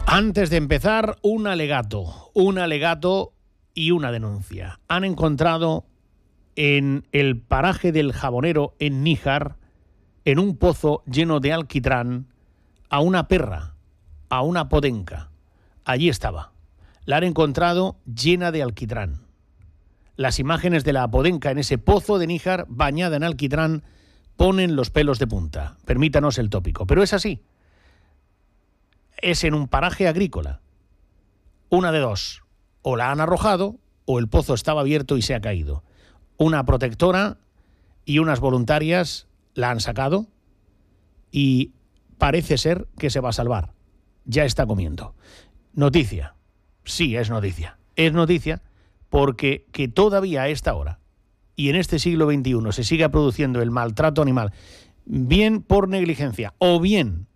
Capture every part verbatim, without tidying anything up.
Antes de empezar, un alegato, un alegato y una denuncia. Han encontrado en el paraje del Jabonero, en Níjar, en un pozo lleno de alquitrán, a una perra, a una podenca. Allí estaba. La han encontrado llena de alquitrán. Las imágenes de la podenca en ese pozo de Níjar, bañada en alquitrán, ponen los pelos de punta. Permítanos el tópico, pero es así. Es en un paraje agrícola. Una de dos. O la han arrojado o el pozo estaba abierto y se ha caído. Una protectora y unas voluntarias la han sacado y parece ser que se va a salvar. Ya está comiendo. Noticia. Sí, es noticia. Es noticia porque que todavía a esta hora y en este siglo veintiuno se siga produciendo el maltrato animal, bien por negligencia o bien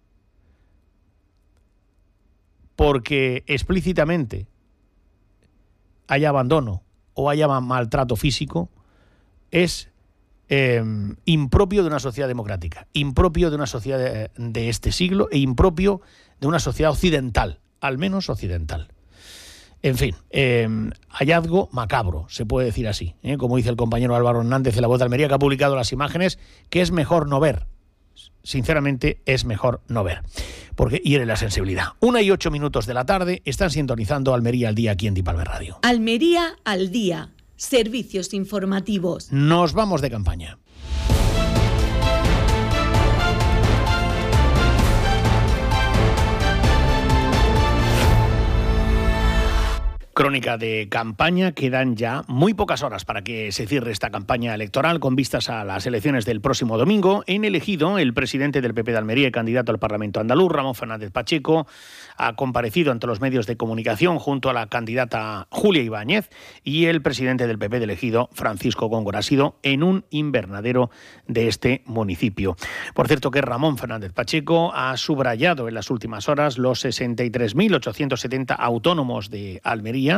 porque explícitamente haya abandono o haya maltrato físico, es eh, impropio de una sociedad democrática, impropio de una sociedad de, de este siglo e impropio de una sociedad occidental, al menos occidental. En fin, eh, hallazgo macabro, se puede decir así, ¿eh? Como dice el compañero Álvaro Hernández de La Voz de Almería, que ha publicado las imágenes, que es mejor no ver. Sinceramente, es mejor no ver, porque hiere la sensibilidad. Una y ocho minutos de la tarde, están sintonizando Almería al Día aquí en Dipalme Radio. Almería al Día, servicios informativos. Nos vamos de campaña. Crónica de campaña. Quedan ya muy pocas horas para que se cierre esta campaña electoral con vistas a las elecciones del próximo domingo. En elegido, el presidente del P P de Almería y candidato al Parlamento andaluz, Ramón Fernández Pacheco, ha comparecido ante los medios de comunicación junto a la candidata Julia Ibáñez y el presidente del P P de elegido, Francisco Góngora. Ha sido en un invernadero de este municipio. Por cierto que Ramón Fernández Pacheco ha subrayado en las últimas horas los sesenta y tres mil ochocientos setenta autónomos de Almería,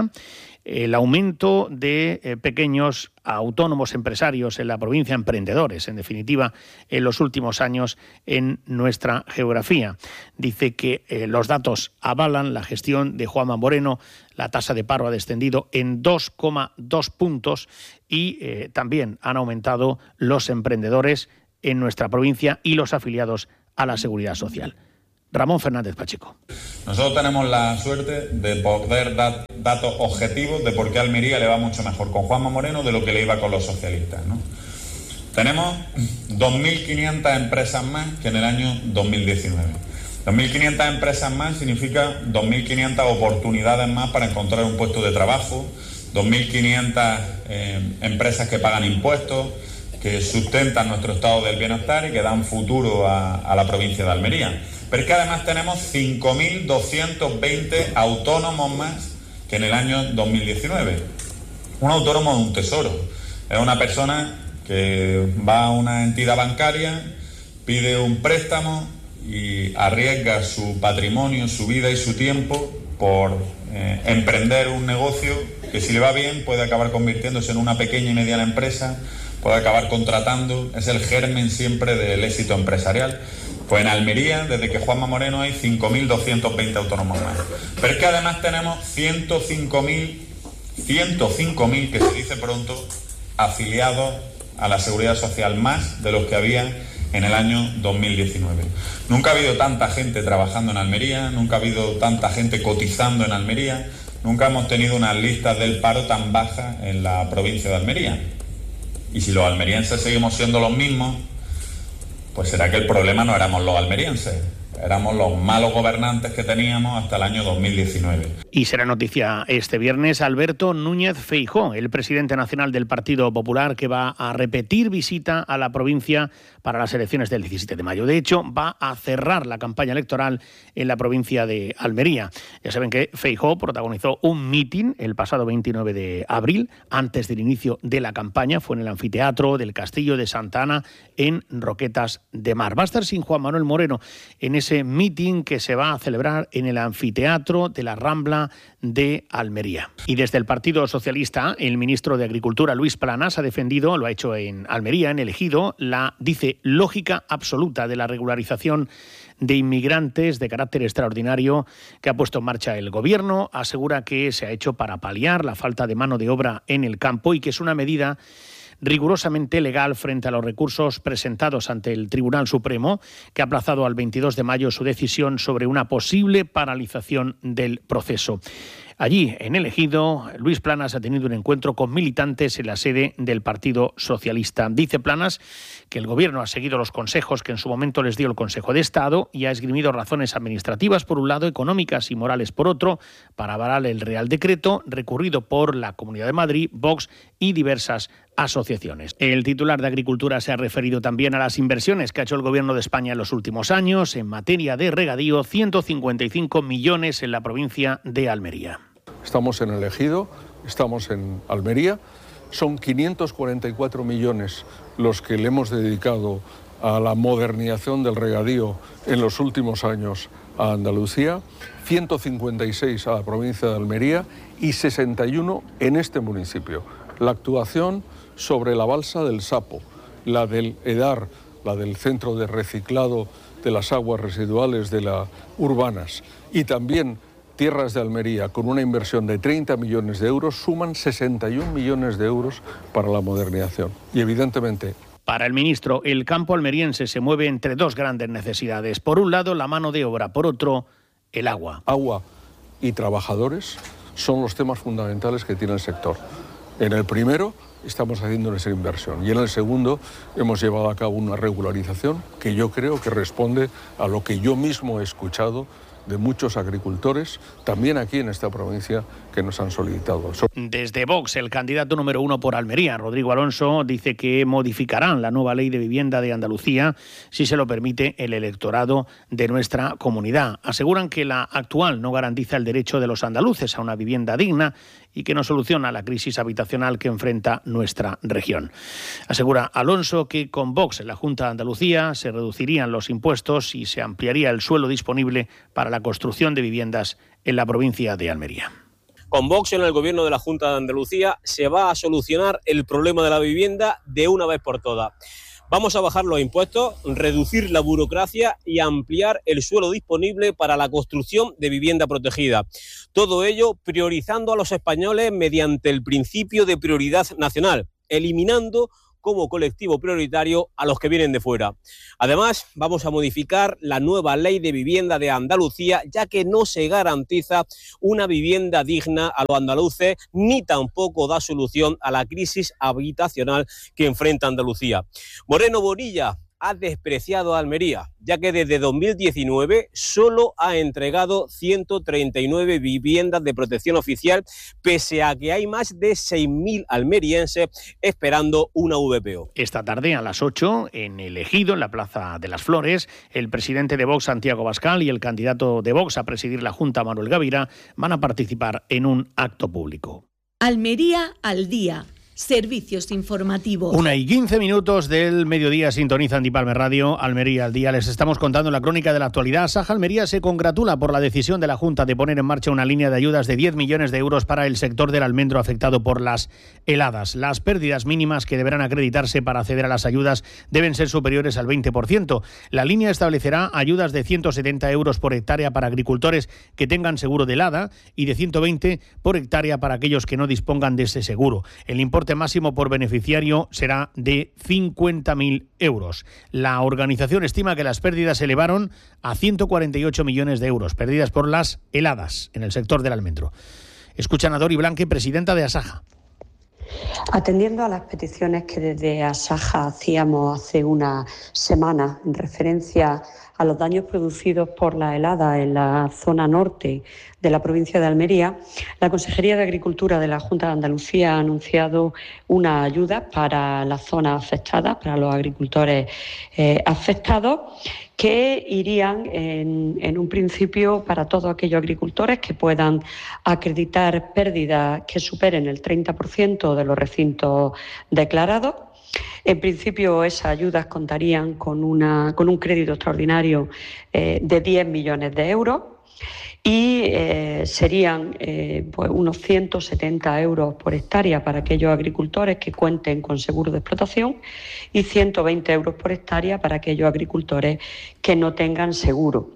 el aumento de eh, pequeños autónomos empresarios en la provincia, emprendedores, en definitiva, en los últimos años en nuestra geografía. Dice que eh, los datos avalan la gestión de Juanma Moreno. La tasa de paro ha descendido en dos coma dos puntos y eh, también han aumentado los emprendedores en nuestra provincia y los afiliados a la Seguridad Social. Ramón Fernández Pacheco. Nosotros tenemos la suerte de poder dar datos objetivos de por qué Almería le va mucho mejor con Juanma Moreno de lo que le iba con los socialistas, ¿no? Tenemos dos mil quinientas empresas más que en el año dos mil diecinueve. dos mil quinientas empresas más significa dos mil quinientas oportunidades más para encontrar un puesto de trabajo, dos mil quinientas eh, empresas que pagan impuestos, que sustentan nuestro estado del bienestar y que dan futuro a, a la provincia de Almería. Pero es que además tenemos cinco mil doscientos veinte autónomos más que en el año dos mil diecinueve. Un autónomo es un tesoro. Es una persona que va a una entidad bancaria, pide un préstamo y arriesga su patrimonio, su vida y su tiempo por eh, emprender un negocio que, si le va bien, puede acabar convirtiéndose en una pequeña y mediana empresa, puede acabar contratando. Es el germen siempre del éxito empresarial. Pues en Almería, desde que Juanma Moreno, hay cinco mil doscientos veinte autónomos más. Pero es que además tenemos ciento cinco mil, que se dice pronto, afiliados a la Seguridad Social, más de los que había en el año dos mil diecinueve. Nunca ha habido tanta gente trabajando en Almería, nunca ha habido tanta gente cotizando en Almería, nunca hemos tenido unas listas del paro tan bajas en la provincia de Almería. Y si los almerienses seguimos siendo los mismos, pues será que el problema no éramos los almerienses, éramos los malos gobernantes que teníamos hasta el año dos mil diecinueve. Y será noticia este viernes Alberto Núñez Feijóo, el presidente nacional del Partido Popular, que va a repetir visita a la provincia para las elecciones del diecisiete de mayo. De hecho, va a cerrar la campaña electoral en la provincia de Almería. Ya saben que Feijóo protagonizó un mitin el pasado veintinueve de abril, antes del inicio de la campaña. Fue en el anfiteatro del Castillo de Santa Ana, en Roquetas de Mar. Va a estar sin Juan Manuel Moreno en ese ese mitin que se va a celebrar en el anfiteatro de la Rambla de Almería. Y desde el Partido Socialista, el ministro de Agricultura, Luis Planas, ha defendido, lo ha hecho en Almería, en El Ejido, la, dice, lógica absoluta de la regularización de inmigrantes de carácter extraordinario que ha puesto en marcha el Gobierno. Asegura que se ha hecho para paliar la falta de mano de obra en el campo y que es una medida rigurosamente legal frente a los recursos presentados ante el Tribunal Supremo, que ha aplazado al veintidós de mayo su decisión sobre una posible paralización del proceso. Allí, en El Ejido, Luis Planas ha tenido un encuentro con militantes en la sede del Partido Socialista. Dice Planas que el Gobierno ha seguido los consejos que en su momento les dio el Consejo de Estado y ha esgrimido razones administrativas por un lado, económicas y morales por otro, para avalar el Real Decreto recurrido por la Comunidad de Madrid, Vox y diversas asociaciones. El titular de Agricultura se ha referido también a las inversiones que ha hecho el Gobierno de España en los últimos años en materia de regadío, ciento cincuenta y cinco millones en la provincia de Almería. Estamos en El Ejido, estamos en Almería, son quinientos cuarenta y cuatro millones los que le hemos dedicado a la modernización del regadío en los últimos años a Andalucía, ciento cincuenta y seis a la provincia de Almería y sesenta y uno en este municipio. La actuación sobre la balsa del Sapo, la del EDAR, la del Centro de Reciclado de las Aguas Residuales de las Urbanas y también Tierras de Almería, con una inversión de treinta millones de euros, suman sesenta y un millones de euros para la modernización. Y evidentemente, para el ministro, el campo almeriense se mueve entre dos grandes necesidades. Por un lado, la mano de obra, por otro, el agua. Agua y trabajadores son los temas fundamentales que tiene el sector. En el primero estamos haciendo esa inversión y en el segundo hemos llevado a cabo una regularización que yo creo que responde a lo que yo mismo he escuchado de muchos agricultores, también aquí en esta provincia, que nos han solicitado. Desde Vox, el candidato número uno por Almería, Rodrigo Alonso, dice que modificarán la nueva ley de vivienda de Andalucía si se lo permite el electorado de nuestra comunidad. Aseguran que la actual no garantiza el derecho de los andaluces a una vivienda digna y que no soluciona la crisis habitacional que enfrenta nuestra región. Asegura Alonso que con Vox en la Junta de Andalucía se reducirían los impuestos y se ampliaría el suelo disponible para la construcción de viviendas en la provincia de Almería. Con Vox en el Gobierno de la Junta de Andalucía se va a solucionar el problema de la vivienda de una vez por todas. Vamos a bajar los impuestos, reducir la burocracia y ampliar el suelo disponible para la construcción de vivienda protegida. Todo ello priorizando a los españoles mediante el principio de prioridad nacional, eliminando como colectivo prioritario a los que vienen de fuera. Además, vamos a modificar la nueva ley de vivienda de Andalucía, ya que no se garantiza una vivienda digna a los andaluces, ni tampoco da solución a la crisis habitacional que enfrenta Andalucía. Moreno Bonilla ha despreciado a Almería, ya que desde dos mil diecinueve solo ha entregado ciento treinta y nueve viviendas de protección oficial, pese a que hay más de seis mil almerienses esperando una V P O. Esta tarde a las ocho, en El Ejido, en la Plaza de las Flores, el presidente de Vox, Santiago Abascal, y el candidato de Vox a presidir la Junta, Manuel Gavira, van a participar en un acto público. Almería al día. Servicios informativos. Una y quince minutos del mediodía sintonizan Dipalme Radio, Almería al día. Les estamos contando la crónica de la actualidad. Saja Almería se congratula por la decisión de la Junta de poner en marcha una línea de ayudas de diez millones de euros para el sector del almendro afectado por las heladas. Las pérdidas mínimas que deberán acreditarse para acceder a las ayudas deben ser superiores al veinte por ciento. La línea establecerá ayudas de ciento setenta euros por hectárea para agricultores que tengan seguro de helada y de ciento veinte por hectárea para aquellos que no dispongan de ese seguro. El importe máximo por beneficiario será de cincuenta mil euros. La organización estima que las pérdidas se elevaron a ciento cuarenta y ocho millones de euros, pérdidas por las heladas en el sector del almendro. Escuchan a Dori Blanque, presidenta de Asaja. Atendiendo a las peticiones que desde Asaja hacíamos hace una semana en referencia a los daños producidos por la helada en la zona norte de la provincia de Almería, la Consejería de Agricultura de la Junta de Andalucía ha anunciado una ayuda para las zonas afectadas, para los agricultores eh, afectados, que irían en, en un principio para todos aquellos agricultores que puedan acreditar pérdidas que superen el treinta por ciento de los recintos declarados. En principio, esas ayudas contarían con, una, con un crédito extraordinario eh, de diez millones de euros y eh, serían eh, pues unos ciento setenta euros por hectárea para aquellos agricultores que cuenten con seguro de explotación y ciento veinte euros por hectárea para aquellos agricultores que no tengan seguro.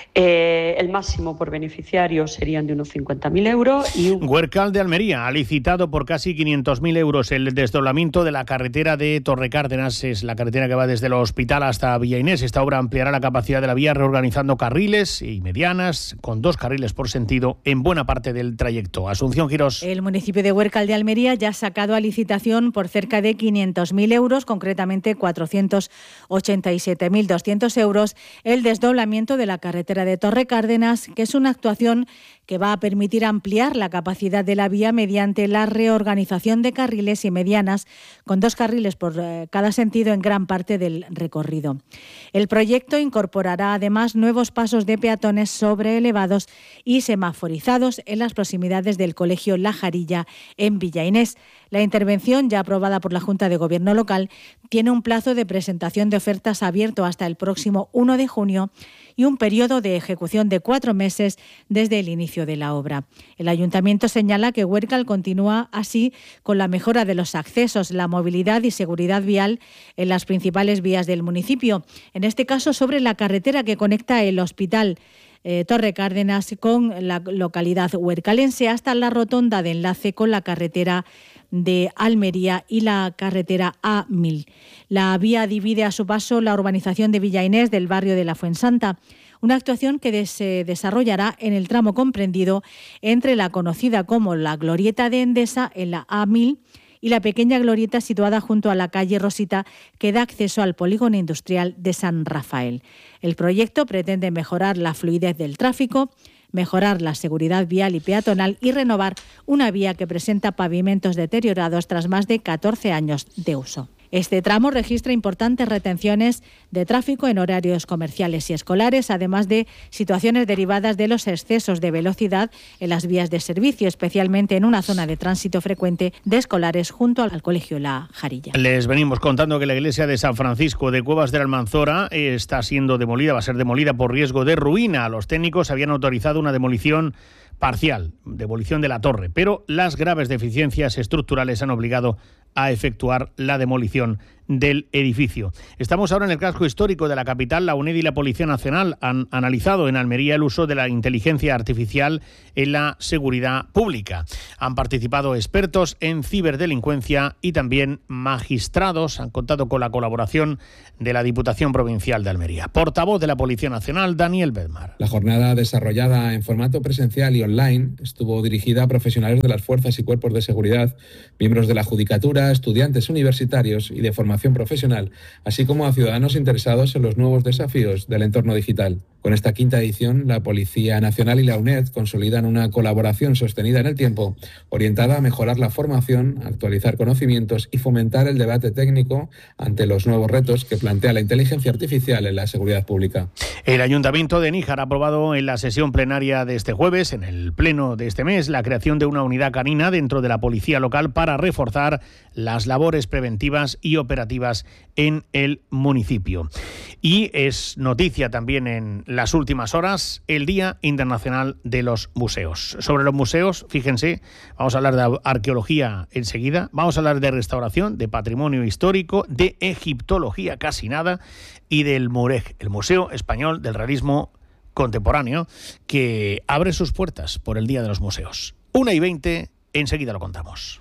Eh, el máximo por beneficiario serían de unos cincuenta mil euros. Y un... Huércal de Almería ha licitado por casi quinientos mil euros el desdoblamiento de la carretera de Torrecárdenas. Es la carretera que va desde el hospital hasta Villa Inés. Esta obra ampliará la capacidad de la vía reorganizando carriles y medianas con dos carriles por sentido en buena parte del trayecto. Asunción Girós. El municipio de Huércal de Almería ya ha sacado a licitación por cerca de quinientos mil euros, concretamente cuatrocientos ochenta y siete mil doscientos euros, el desdoblamiento de la carretera de Torrecárdenas, que es una actuación que va a permitir ampliar la capacidad de la vía mediante la reorganización de carriles y medianas con dos carriles por eh, cada sentido en gran parte del recorrido. El proyecto incorporará además nuevos pasos de peatones sobreelevados y semaforizados en las proximidades del Colegio La Jarilla en Villa Inés. La intervención, ya aprobada por la Junta de Gobierno local, tiene un plazo de presentación de ofertas abierto hasta el próximo uno de junio y un periodo de ejecución de cuatro meses desde el inicio de la obra. El Ayuntamiento señala que Huércal continúa así con la mejora de los accesos, la movilidad y seguridad vial en las principales vías del municipio. En este caso, sobre la carretera que conecta el Hospital Eh, Torrecárdenas con la localidad huercalense hasta la rotonda de enlace con la carretera de Almería y la carretera A mil. La vía divide a su paso la urbanización de Villa Inés del barrio de la Fuensanta, una actuación que se desarrollará en el tramo comprendido entre la conocida como la Glorieta de Endesa en la A mil y la pequeña glorieta situada junto a la calle Rosita que da acceso al polígono industrial de San Rafael. El proyecto pretende mejorar la fluidez del tráfico, mejorar la seguridad vial y peatonal y renovar una vía que presenta pavimentos deteriorados tras más de catorce años de uso. Este tramo registra importantes retenciones de tráfico en horarios comerciales y escolares, además de situaciones derivadas de los excesos de velocidad en las vías de servicio, especialmente en una zona de tránsito frecuente de escolares junto al Colegio La Jarilla. Les venimos contando que la iglesia de San Francisco de Cuevas de la Almanzora está siendo demolida, va a ser demolida por riesgo de ruina. Los técnicos habían autorizado una demolición parcial, demolición de la torre, pero las graves deficiencias estructurales han obligado a efectuar la demolición del edificio. Estamos ahora en el casco histórico de la capital. La UNED y la Policía Nacional han analizado en Almería el uso de la inteligencia artificial en la seguridad pública. Han participado expertos en ciberdelincuencia y también magistrados. Han contado con la colaboración de la Diputación Provincial de Almería. Portavoz de la Policía Nacional, Daniel Bedmar. La jornada, desarrollada en formato presencial y online, estuvo dirigida a profesionales de las fuerzas y cuerpos de seguridad, miembros de la Judicatura, estudiantes universitarios y de formación profesional, así como a ciudadanos interesados en los nuevos desafíos del entorno digital. Con esta quinta edición, la Policía Nacional y la UNED consolidan una colaboración sostenida en el tiempo, orientada a mejorar la formación, actualizar conocimientos y fomentar el debate técnico ante los nuevos retos que plantea la inteligencia artificial en la seguridad pública. El Ayuntamiento de Níjar ha aprobado en la sesión plenaria de este jueves, en el pleno de este mes, la creación de una unidad canina dentro de la policía local para reforzar las labores preventivas y operativas en el municipio. Y es noticia también en las últimas horas el Día Internacional de los Museos. Sobre los museos, fíjense, vamos a hablar de arqueología enseguida, vamos a hablar de restauración, de patrimonio histórico, de egiptología, casi nada, y del MUREG, el Museo Español del Realismo Contemporáneo, que abre sus puertas por el Día de los Museos. Una y veinte, enseguida lo contamos.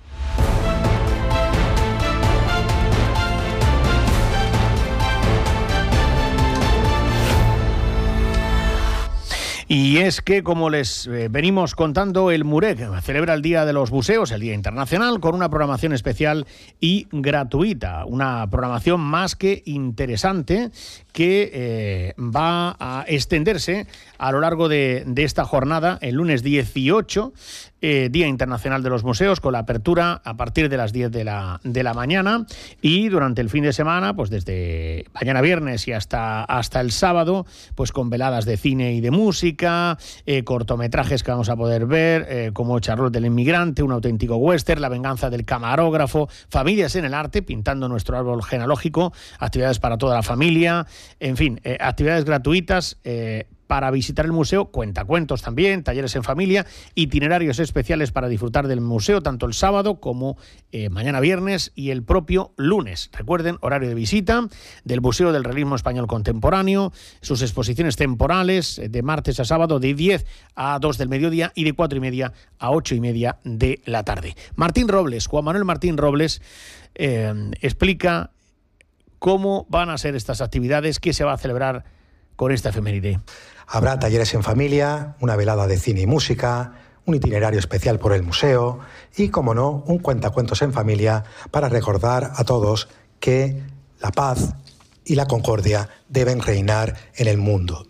Y es que, como les eh, venimos contando, el MUREG celebra el Día de los Museos, el Día Internacional, con una programación especial y gratuita. Una programación más que interesante que eh, va a extenderse a lo largo de, de esta jornada, el lunes dieciocho, eh, Día Internacional de los Museos, con la apertura a partir de las diez de la, de la mañana, y durante el fin de semana, pues desde mañana viernes y hasta, hasta el sábado, pues con veladas de cine y de música, eh, cortometrajes que vamos a poder ver, eh, como Charlotte el Inmigrante, un auténtico western, La venganza del camarógrafo, Familias en el arte, pintando nuestro árbol genealógico, actividades para toda la familia, en fin, eh, actividades gratuitas eh, para visitar el museo, cuentacuentos también, talleres en familia, itinerarios especiales para disfrutar del museo, tanto el sábado como eh, mañana viernes y el propio lunes. Recuerden, horario de visita del Museo del Realismo Español Contemporáneo, sus exposiciones temporales de martes a sábado de diez a dos del mediodía y de cuatro y media a ocho y media de la tarde. Martín Robles, Juan Manuel Martín Robles, eh, explica cómo van a ser estas actividades, qué se va a celebrar con esta efeméride. Habrá talleres en familia, una velada de cine y música, un itinerario especial por el museo y, como no, un cuentacuentos en familia para recordar a todos que la paz y la concordia deben reinar en el mundo.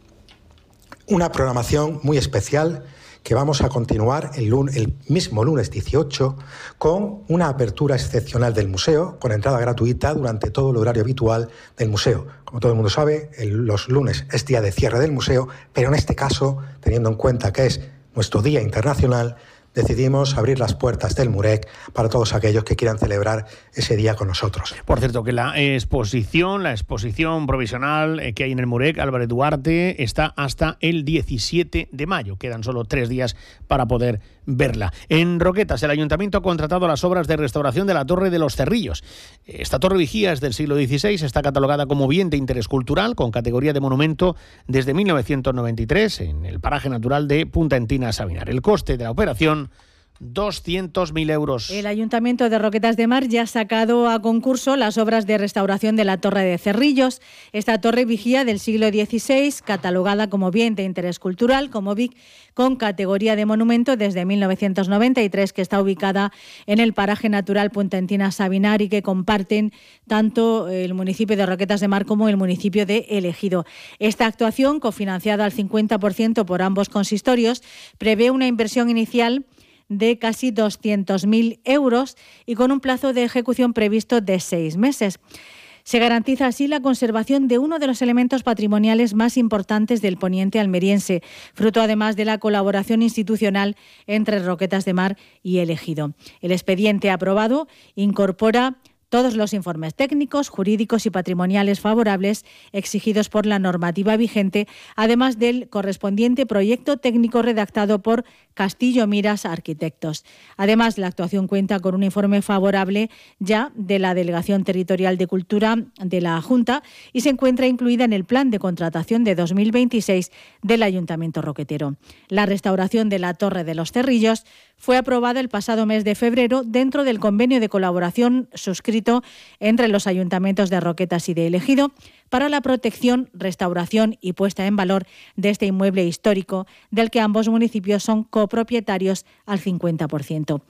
Una programación muy especial que vamos a continuar el, lunes, el mismo lunes dieciocho con una apertura excepcional del museo, con entrada gratuita durante todo el horario habitual del museo. Como todo el mundo sabe, el, los lunes es día de cierre del museo, pero en este caso, teniendo en cuenta que es nuestro Día Internacional, decidimos abrir las puertas del MUREC para todos aquellos que quieran celebrar ese día con nosotros. Por cierto, que la exposición, la exposición provisional que hay en el MUREC Álvarez Duarte está hasta el diecisiete de mayo. Quedan solo tres días para poder verla. En Roquetas, el Ayuntamiento ha contratado las obras de restauración de la Torre de los Cerrillos. Esta torre vigía es del siglo dieciséis, está catalogada como bien de interés cultural con categoría de monumento desde mil novecientos noventa y tres en el paraje natural de Punta Entina Sabinar. El coste de la operación, doscientos mil euros. El Ayuntamiento de Roquetas de Mar ya ha sacado a concurso las obras de restauración de la Torre de Cerrillos. Esta torre vigía del siglo dieciséis, catalogada como bien de interés cultural, como B I C, con categoría de monumento desde mil novecientos noventa y tres, que está ubicada en el paraje natural Punta Entina Sabinar y que comparten tanto el municipio de Roquetas de Mar como el municipio de El Ejido. Esta actuación, cofinanciada al cincuenta por ciento por ambos consistorios, prevé una inversión inicial de casi doscientos mil euros y con un plazo de ejecución previsto de seis meses. Se garantiza así la conservación de uno de los elementos patrimoniales más importantes del poniente almeriense, fruto además de la colaboración institucional entre Roquetas de Mar y El Ejido. El expediente aprobado incorpora todos los informes técnicos, jurídicos y patrimoniales favorables exigidos por la normativa vigente, además del correspondiente proyecto técnico redactado por Castillo Miras Arquitectos. Además, la actuación cuenta con un informe favorable ya de la Delegación Territorial de Cultura de la Junta y se encuentra incluida en el plan de contratación de dos mil veintiséis del Ayuntamiento roquetero. La restauración de la Torre de los Cerrillos fue aprobada el pasado mes de febrero dentro del convenio de colaboración suscrito entre los ayuntamientos de Roquetas y de El Ejido para la protección, restauración y puesta en valor de este inmueble histórico del que ambos municipios son copropietarios al cincuenta por ciento.